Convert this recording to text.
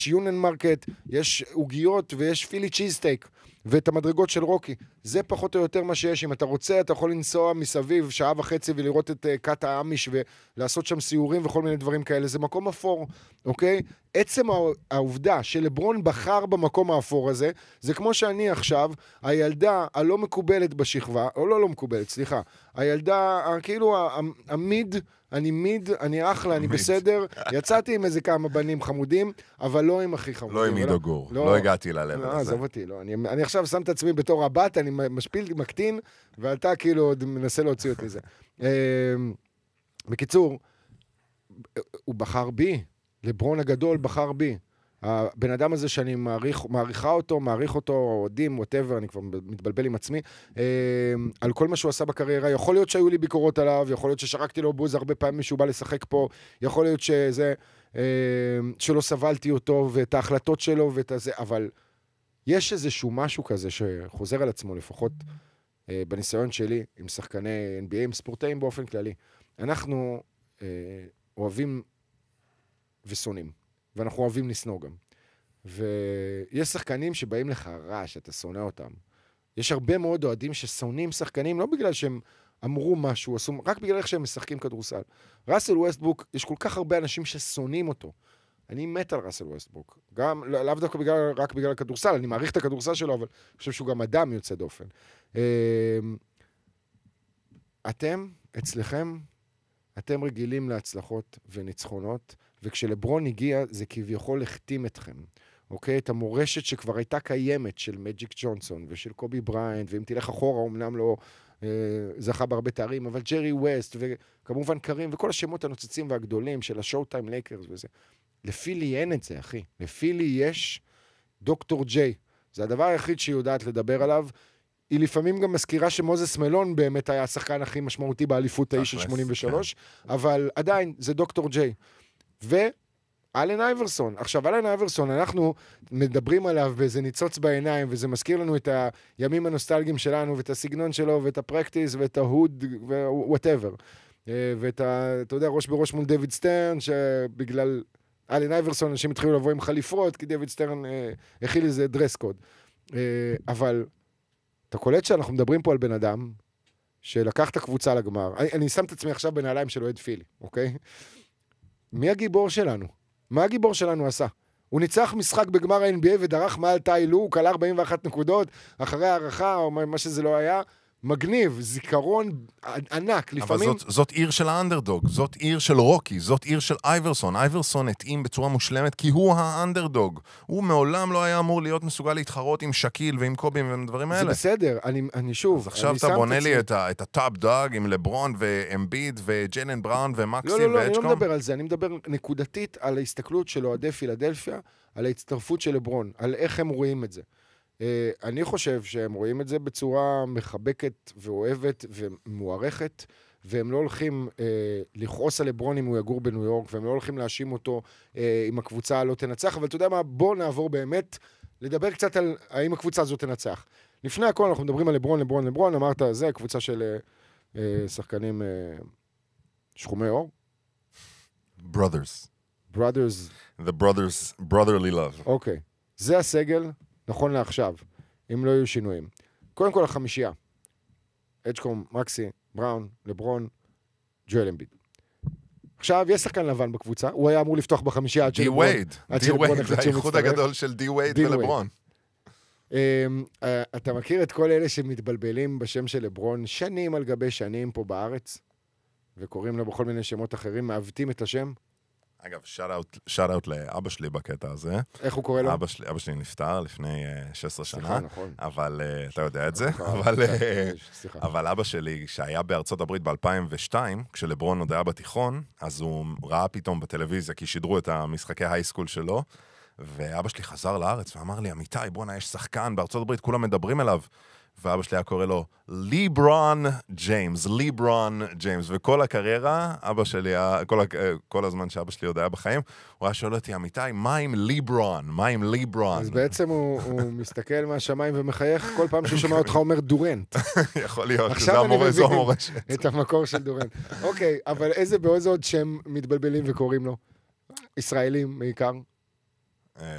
יונן מרקט, יש עוגיות ויש פילי צ'יזסטייק, ואת המדרגות של רוקי. זה פחות או יותר מה שיש. אם אתה רוצה, אתה יכול לנסוע מסביב 1.5 שעות ולראות את קאט האמיש ולעשות שם סיורים וכל מיני דברים כאלה. זה מקום אפור, אוקיי? עצם העובדה שלברון בחר במקום האפור הזה, זה כמו שאני עכשיו, הילדה הלא מקובלת בשכבה, או לא מקובלת, סליחה, הילדה, כאילו המיד, אני אחלה, אני בסדר, יצאתי עם איזה כמה בנים חמודים, אבל לא עם הכי חמודים. לא עם עידו גור, לא הגעתי ללב הזה. עזוב אותי, לא. אני עכשיו שם את עצמי בתור הבת, אני משפיל, מקטין, ואתה כאילו עוד מנסה להוציא אותי זה. בקיצור, הוא בחר בי, לברון הגדול בחר בי. הבן אדם הזה שאני מעריך אותו, אוהדים, whatever, אני כבר מתבלבל עם עצמי, על כל מה שהוא עשה בקריירה, יכול להיות שהיו לי ביקורות עליו, יכול להיות ששרקתי לו בוז הרבה פעמים שהוא בא לשחק פה, יכול להיות שלא סבלתי אותו ואת ההחלטות שלו ואת הזה, אבל יש איזשהו משהו כזה שחוזר על עצמו, לפחות בניסיון שלי, עם שחקני NBA, עם ספורטאים באופן כללי. אנחנו אוהבים ושונאים. ואנחנו אוהבים לסנוע גם. ויש שחקנים שבאים לך רע, שאתה שונא אותם. יש הרבה מאוד אוהדים ששונאים שחקנים, לא בגלל שהם אמרו משהו, רק בגלל איך שהם משחקים כדורסל. ראסל ווסטברוק, יש כל כך הרבה אנשים ששונאים אותו. אני מת על ראסל ווסטברוק. גם, לאו דווקא רק בגלל הכדורסל, אני מעריך את הכדורסל שלו, אבל אני חושב שהוא גם אדם יוצא דופן. אתם, אצלכם, אתם רגילים להצלחות וניצחונות, וכשלברון הגיע, זה כביכול החתים אתכם. אוקיי? את המורשת שכבר הייתה קיימת של מג'יק ג'ונסון ושל קובי בריינט, ואם תלך אחורה, אמנם לא זכה בהרבה תארים, אבל ג'רי ווסט, וכמובן קרים, וכל השמות הנוצצים והגדולים של השואו טיים לייקרס וזה. לפילי אין את זה, אחי. לפילי יש דוקטור ג'יי. זה הדבר היחיד שהיא יודעת לדבר עליו. היא לפעמים גם מזכירה שמוזס מלון באמת היה השחקן הכי משמעותי באליפות האיש של 83, אבל עדיין זה דוקטור ג'יי. ואלן אייברסון. עכשיו, אלן אייברסון, אנחנו מדברים עליו באיזה ניצוץ בעיניים, וזה מזכיר לנו את הימים הנוסטלגיים שלנו, ואת הסגנון שלו, ואת הפרקטיס, ואת ההוד, ווואטאבר. ואת אתה יודע, ראש בראש מול דיוויד סטרן, שבגלל אלן אייברסון, אנשים התחילו לבוא עם חליפות, כי דיוויד סטרן הכיל איזה דרס קוד. אבל אתה קולט שאנחנו מדברים פה על בן אדם, שלקח את הקבוצה לגמר. אני שם את עצמי עכשיו בנעליים של אוהד פילי, אוקיי? מי הגיבור שלנו? מה הגיבור שלנו עשה? הוא ניצח משחק בגמר ה-NBA ודרך מעל טיילו, הוא קלה 41 נקודות, אחרי הערכה או מה שזה לא היה, מגניב, זיכרון ענק, לפעמים... אבל זאת עיר של האנדרדוג, זאת עיר של רוקי, זאת עיר של אייברסון. אייברסון התאים בצורה מושלמת כי הוא האנדרדוג. הוא מעולם לא היה אמור להיות מסוגל להתחרות עם שקיל ועם קובים ועם דברים האלה. זה בסדר, אני שוב... אז עכשיו אתה בונה לי את הטאפ דאג עם לברון ואמביד וג'יילן בראון ומקסי ואצ'קום. לא, אני לא מדבר על זה, אני מדבר נקודתית על ההסתכלות של אוהדי פילדלפיה, על ההצטרפות של לברון, על איך הם רואים את זה. אני חושב שהם רואים את זה בצורה מחבקת ואוהבת ומוערכת, והם לא הולכים לכעוס על לברון אם הוא יגור בניו יורק, והם לא הולכים להאשים אותו אם הקבוצה לא תנצח, אבל אתה יודע מה, בוא נעבור באמת לדבר קצת על האם הקבוצה הזאת תנצח. לפני הכל אנחנו מדברים על לברון, אמרת, זה קבוצה של שחקנים שחומי אור? Brothers. The brotherly love. אוקיי. זה הסגל נכון לעכשיו, אם לא יהיו שינויים. קודם כל החמישייה. אצ'קום, מקסי, בראון, לברון, ג'ואל אמביד. עכשיו, יש שחקן לבן בקבוצה, הוא היה אמור לפתוח בחמישייה עד שלברון. די ווייד, זה האיחוד הגדול של די ווייד ולברון. אתה מכיר את כל אלה שמתבלבלים בשם של לברון שנים על גבי שנים פה בארץ, וקוראים לו בכל מיני שמות אחרים, מעוותים את השם? אגב, שאט-אוט לאבא שלי בקטע הזה. איך הוא קורא לו? אבא שלי נפטר לפני 16 שנה. סליחה, נכון. אבל, אתה יודע את זה. אבל אבא שלי, שהיה בארצות הברית ב-2002, כשלברון עוד היה בתיכון, אז הוא ראה פתאום בטלוויזיה, כי שידרו את המשחקי הייסקול שלו, ואבא שלי חזר לארץ ואמר לי, אמיתי, בוא'נה, יש שחקן בארצות הברית, כולם מדברים אליו. ואבא שלי היה קורא לו ליברון ג'יימס, וכל הקריירה, אבא שלי, כל הזמן שאבא שלי עוד היה בחיים, הוא היה שואל אותי, אמיתי, מה עם ליברון? אז בעצם הוא מסתכל מהשמיים ומחייך, כל פעם שהוא שומע אותך אומר דורנט. יכול להיות, זה המורשת. עכשיו אני מבין את המקור של דורנט. אוקיי, אבל איזה עוד שם מתבלבלים וקוראים לו? ישראלים בעיקר.